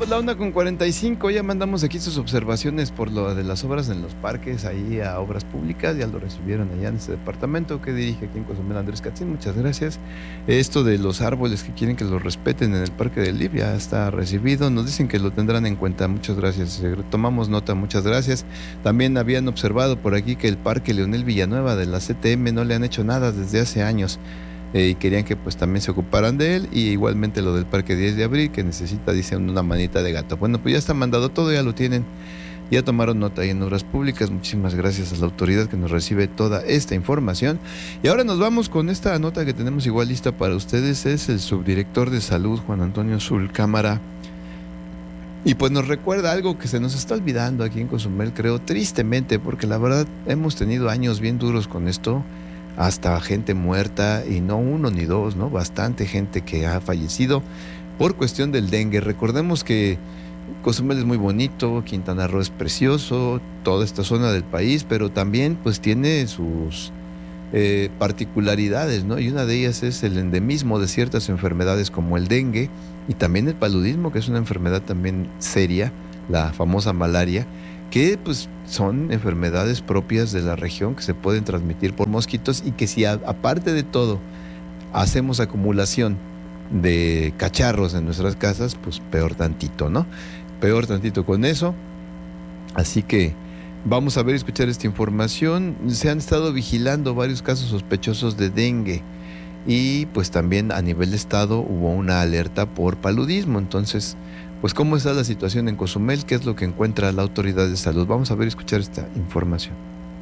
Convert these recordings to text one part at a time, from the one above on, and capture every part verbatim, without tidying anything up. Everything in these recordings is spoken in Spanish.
pues la una con cuarenta y cinco, ya mandamos aquí sus observaciones por lo de las obras en los parques, ahí a Obras Públicas, ya lo recibieron allá en ese departamento que dirige aquí en Cozumel Andrés Catzín, muchas gracias. Esto de los árboles que quieren que los respeten en el Parque del D I F ya está recibido, nos dicen que lo tendrán en cuenta, muchas gracias, tomamos nota, muchas gracias. También habían observado por aquí que el Parque Leonel Villanueva de la C T M no le han hecho nada desde hace años. Eh, y querían que pues también se ocuparan de él, y igualmente lo del Parque diez de abril, que necesita, dicen, una manita de gato. Bueno, pues ya está mandado todo, ya lo tienen, ya tomaron nota ahí en Obras Públicas. Muchísimas gracias a la autoridad que nos recibe toda esta información. Y ahora nos vamos con esta nota que tenemos igual lista para ustedes. Es el subdirector de Salud, Juan Antonio Zul Cámara, y pues nos recuerda algo que se nos está olvidando aquí en Cozumel, creo, tristemente, porque la verdad hemos tenido años bien duros con esto, hasta gente muerta, y no uno ni dos, ¿no? Bastante gente que ha fallecido por cuestión del dengue. Recordemos que Cozumel es muy bonito, Quintana Roo es precioso, toda esta zona del país, pero también pues tiene sus eh, particularidades, ¿no? Y una de ellas es el endemismo de ciertas enfermedades como el dengue, y también el paludismo, que es una enfermedad también seria, la famosa malaria, que pues son enfermedades propias de la región que se pueden transmitir por mosquitos, y que si a, aparte de todo hacemos acumulación de cacharros en nuestras casas, pues peor tantito, ¿no? Peor tantito con eso. Así que vamos a ver y escuchar esta información. Se han estado vigilando varios casos sospechosos de dengue, y pues también a nivel de estado hubo una alerta por paludismo. Entonces, pues ¿cómo está la situación en Cozumel? ¿Qué es lo que encuentra la autoridad de salud? Vamos a ver y escuchar esta información.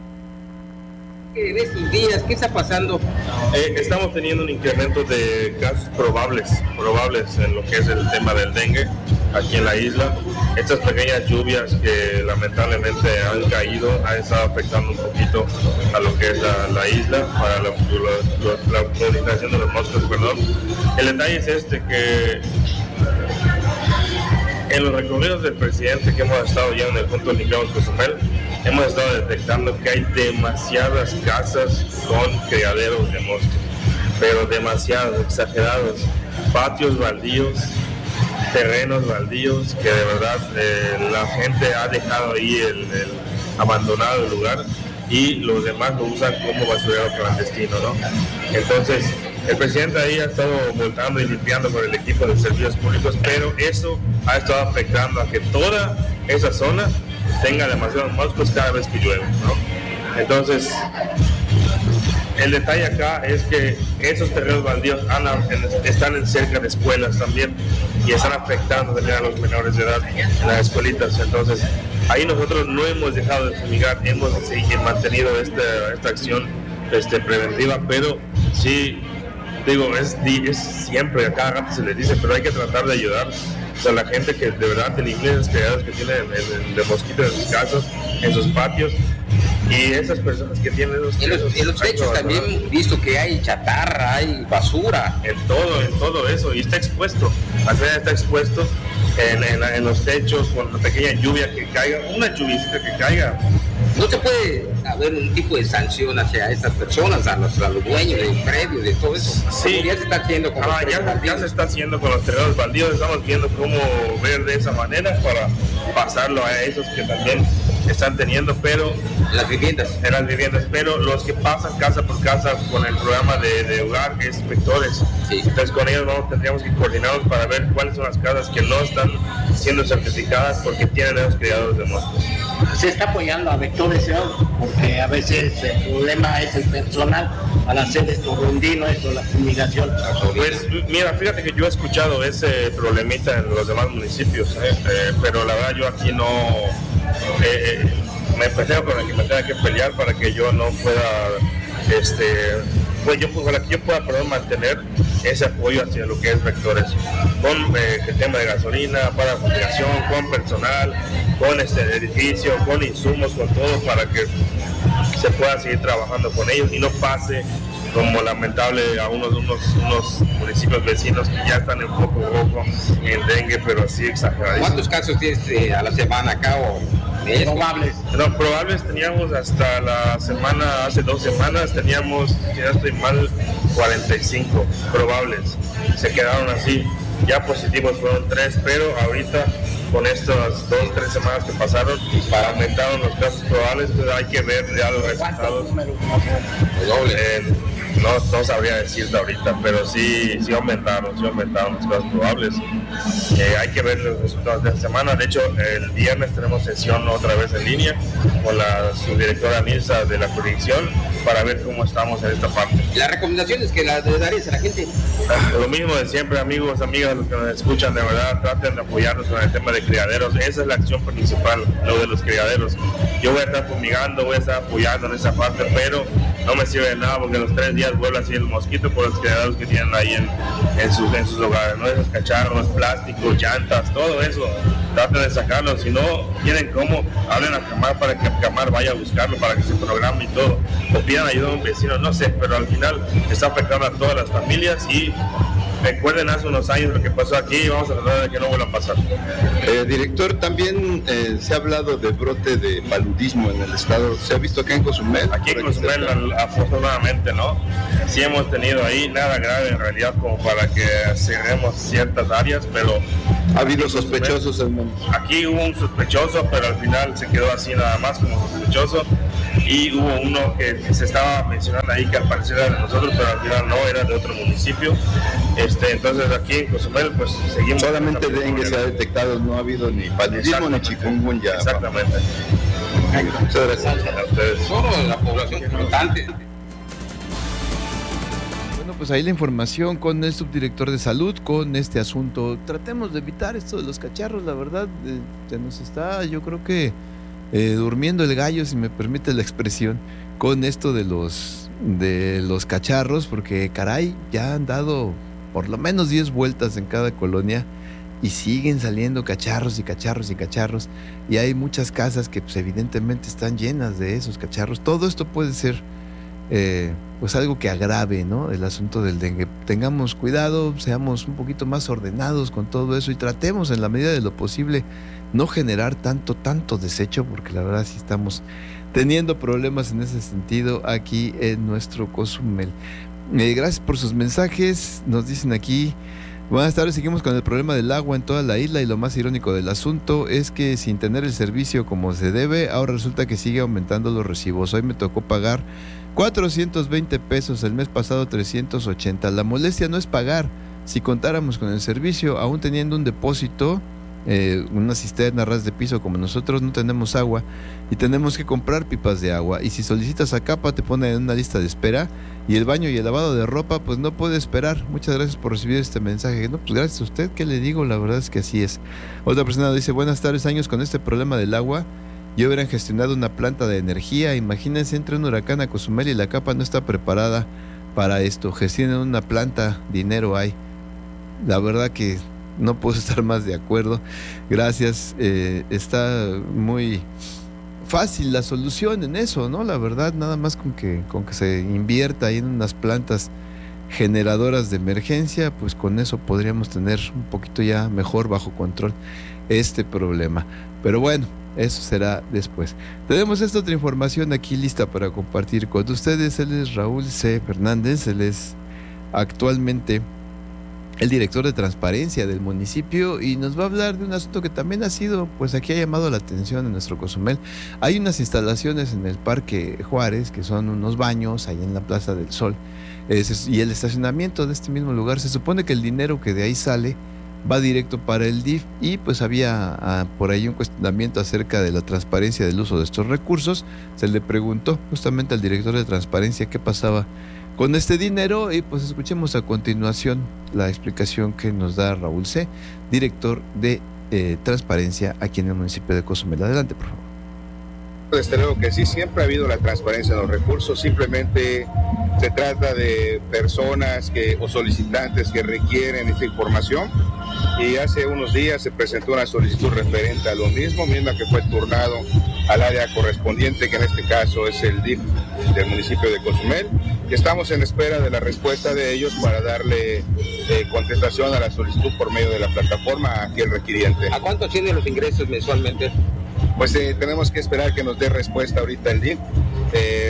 En estos días, ¿qué está pasando? Eh, estamos teniendo un incremento de casos probables, probables en lo que es el tema del dengue aquí en la isla. Estas pequeñas lluvias que lamentablemente han caído han estado afectando un poquito a lo que es la, la isla para la, la, la proliferación de los mosquitos, perdón. El detalle es este, que en los recorridos del presidente que hemos estado ya en el punto de Nicao, Cozumel, hemos estado detectando que hay demasiadas casas con criaderos de moscas, pero demasiados, exagerados, patios baldíos, terrenos baldíos, que de verdad eh, la gente ha dejado ahí el, el abandonado el lugar, y los demás lo usan como basurero clandestino, ¿no? Entonces, el presidente ahí ha estado multando y limpiando con el equipo de servicios públicos, pero eso ha estado afectando a que toda esa zona tenga demasiados moscos cada vez que llueve, ¿no? Entonces, el detalle acá es que esos terrenos baldíos están en cerca de escuelas también, y están afectando también a los menores de edad en las escuelitas. Entonces, ahí nosotros no hemos dejado de fumigar, hemos sí, mantenido esta, esta acción este, preventiva, pero sí, digo, es, es siempre, a cada rato se les dice, pero hay que tratar de ayudar. O sea, la gente que de verdad tiene iglesias creadas, que tienen el, el, de mosquitos en sus casas, en sus patios, y esas personas que tienen esos... En los, en los techos también he visto que hay chatarra, hay basura. En todo, en todo eso, y está expuesto, al final está expuesto en, en, en los techos, con una pequeña lluvia que caiga, una lluviecita que caiga. ¿No se puede haber un tipo de sanción hacia estas personas, a los, a los dueños del predio, de todo eso? Sí. Ya se está haciendo con ah, los ya, ya se está haciendo con los terrenos baldíos. Estamos viendo cómo ver de esa manera para pasarlo a esos que también están teniendo, pero en las viviendas. En las viviendas, pero los que pasan casa por casa con el programa de, de hogar, que es inspectores. Sí. Entonces con ellos vamos, tendríamos que coordinarnos para ver cuáles son las casas que no están siendo certificadas porque tienen esos criadores de moscos. Se está apoyando a vectores, ¿no? Porque a veces el problema es el personal al hacer esto rondino, esto, la fumigación. Pues mira, fíjate que yo he escuchado ese problemita en los demás municipios, ¿eh? Eh, pero la verdad yo aquí no eh, eh, me peleo con el que me tenga que pelear para que yo no pueda, este, pues yo, para que yo pueda poder mantener ese apoyo hacia lo que es vectores, con eh, el tema de gasolina, para fumigación, con personal, con este edificio, con insumos, con todo, para que se pueda seguir trabajando con ellos y no pase como lamentable a unos, unos, unos municipios vecinos que ya están en poco a poco en dengue, pero así exageradísimo. ¿Cuántos casos tienes eh, a la semana acá o probables? No, probables teníamos hasta la semana, hace dos semanas teníamos, si no estoy mal, cuarenta y cinco probables. Se quedaron así. ya positivos fueron tres, pero ahorita con estas dos, tres semanas que pasaron, aumentaron los casos probables, pues hay que ver ya los resultados. Eh, no, no sabría decirte ahorita, pero sí, sí aumentaron, sí aumentaron los casos probables. Eh, hay que ver los resultados de esta semana. De hecho, el viernes tenemos sesión otra vez en línea con la subdirectora Nilsa de la jurisdicción para ver cómo estamos en esta parte. Las recomendaciones que las darías a la gente. Lo mismo de siempre, amigos, amigas, los que nos escuchan, de verdad, traten de apoyarnos con el tema de criaderos. Esa es la acción principal, lo de los criaderos. Yo voy a estar fumigando, voy a estar apoyando en esa parte, pero no me sirve de nada porque en los tres días vuelve así el mosquito por los criaderos que tienen ahí en, en, sus, en sus hogares, ¿no? Esos cacharros, plásticos, llantas, todo eso, traten de sacarlo. Si no tienen cómo, hablen a Camar para que Camar vaya a buscarlo, para que se programe y todo, o pidan ayuda a un vecino, no sé, pero al final está afectando a todas las familias y recuerden hace unos años lo que pasó aquí y vamos a tratar de que no vuelva a pasar. Eh, director, también eh, se ha hablado de brote de paludismo en el estado. ¿Se ha visto acá en Cozumel? Aquí en Cozumel, afortunadamente, ¿no? Sí hemos tenido ahí nada grave en realidad como para que cerremos ciertas áreas, pero... ¿Ha habido sospechosos? En... Aquí hubo un sospechoso, pero al final se quedó así nada más como sospechoso. Y hubo uno que se estaba mencionando ahí que al parecer era de nosotros, pero al final no, era de otro municipio. Este, entonces aquí en Cozumel pues seguimos... Solamente dengue se ha detectado, no ha habido ni paludismo ni chikungunya. Exactamente. Muchas gracias a ustedes. Solo la población flotante. Bueno, pues ahí la información con el subdirector de salud con este asunto. Tratemos de evitar esto de los cacharros, la verdad, eh, se nos está, yo creo que eh, durmiendo el gallo, si me permite la expresión, con esto de los de los cacharros, porque caray, ya han dado por lo menos diez vueltas en cada colonia y siguen saliendo cacharros y cacharros y cacharros, y hay muchas casas que pues evidentemente están llenas de esos cacharros. Todo esto puede ser eh, pues algo que agrave, ¿no?, el asunto del dengue. Tengamos cuidado, seamos un poquito más ordenados con todo eso y tratemos en la medida de lo posible no generar tanto, tanto desecho, porque la verdad sí estamos teniendo problemas en ese sentido aquí en nuestro Cozumel. Eh, gracias por sus mensajes. Nos dicen aquí: buenas tardes, seguimos con el problema del agua en toda la isla y lo más irónico del asunto es que sin tener el servicio como se debe, ahora resulta que sigue aumentando los recibos. Hoy me tocó pagar cuatrocientos veinte pesos, el mes pasado trescientos ochenta. La molestia no es pagar. Si contáramos con el servicio, aún teniendo un depósito, eh, una cisterna ras de piso como nosotros, no tenemos agua y tenemos que comprar pipas de agua, y si solicitas a Capa te ponen en una lista de espera, y el baño y el lavado de ropa pues no puede esperar. Muchas gracias por recibir este mensaje. No, pues gracias a usted, ¿qué le digo? La verdad es que así es. Otra persona dice: buenas tardes, años con este problema del agua, yo hubieran gestionado una planta de energía. Imagínense, entra un huracán a Cozumel y la Capa no está preparada para esto. Gestionen una planta, dinero hay. La verdad que no puedo estar más de acuerdo. Gracias, eh, está muy fácil la solución en eso, ¿no? La verdad, nada más con que, con que se invierta ahí en unas plantas generadoras de emergencia, pues con eso podríamos tener un poquito ya mejor bajo control este problema. Pero bueno, eso será después. Tenemos esta otra información aquí lista para compartir con ustedes. Él es Raúl C. Fernández, él es actualmente el director de transparencia del municipio, y nos va a hablar de un asunto que también ha sido, pues aquí ha llamado la atención en nuestro Cozumel. Hay unas instalaciones en el Parque Juárez que son unos baños ahí en la Plaza del Sol, es, y el estacionamiento de este mismo lugar. Se supone que el dinero que de ahí sale va directo para el D I F, y pues había ah, por ahí un cuestionamiento acerca de la transparencia del uso de estos recursos. Se le preguntó justamente al director de transparencia qué pasaba con este dinero, y pues escuchemos a continuación la explicación que nos da Raúl C., director de eh, transparencia aquí en el municipio de Cozumel. Adelante, por favor. Desde luego que sí, siempre ha habido la transparencia en los recursos, simplemente se trata de personas que, o solicitantes que requieren esta información, y hace unos días se presentó una solicitud referente a lo mismo, misma que fue turnado al área correspondiente, que en este caso es el D I F del municipio de Cozumel, y estamos en espera de la respuesta de ellos para darle eh, contestación a la solicitud por medio de la plataforma a aquel requiriente. ¿A cuánto ascienden los ingresos mensualmente? Pues eh, tenemos que esperar que nos dé respuesta ahorita el D I F. Eh,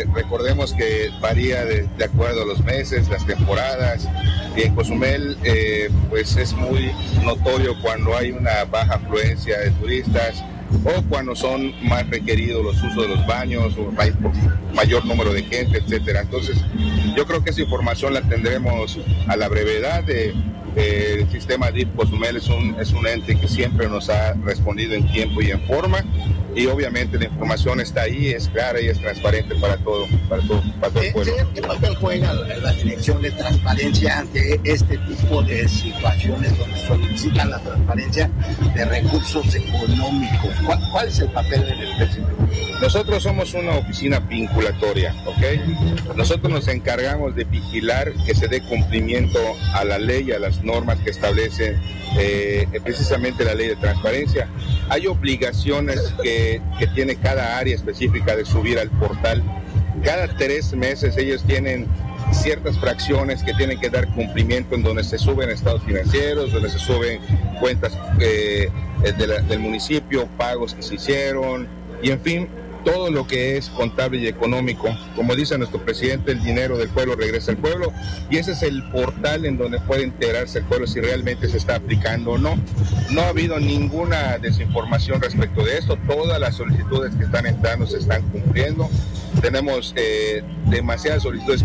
Eh, recordemos que varía de, de acuerdo a los meses, las temporadas, y en Cozumel pues eh, pues es muy notorio cuando hay una baja afluencia de turistas o cuando son más requeridos los usos de los baños o hay mayor número de gente, etcétera. Entonces yo creo que esa información la tendremos a la brevedad. De, de, el sistema D I F Cozumel es un, es un ente que siempre nos ha respondido en tiempo y en forma, y obviamente la información está ahí, es clara y es transparente para todo, para todo, para todo el pueblo. ¿Qué papel juega la Dirección de Transparencia ante este tipo de situaciones donde solicitan la transparencia de recursos económicos? ¿Cuál, cuál es el papel del presidente? Nosotros somos una oficina vinculatoria, ¿ok? Nosotros nos encargamos de vigilar que se dé cumplimiento a la ley, a las normas que establece eh, precisamente la ley de transparencia. Hay obligaciones que, que tiene cada área específica de subir al portal. Cada tres meses ellos tienen ciertas fracciones que tienen que dar cumplimiento, en donde se suben estados financieros, donde se suben cuentas eh, de la, del municipio, pagos que se hicieron, y en fin, todo lo que es contable y económico. Como dice nuestro presidente, el dinero del pueblo regresa al pueblo, y ese es el portal en donde puede enterarse el pueblo si realmente se está aplicando o no. No ha habido ninguna desinformación respecto de esto. Todas las solicitudes que están entrando se están cumpliendo. Tenemos eh, demasiadas solicitudes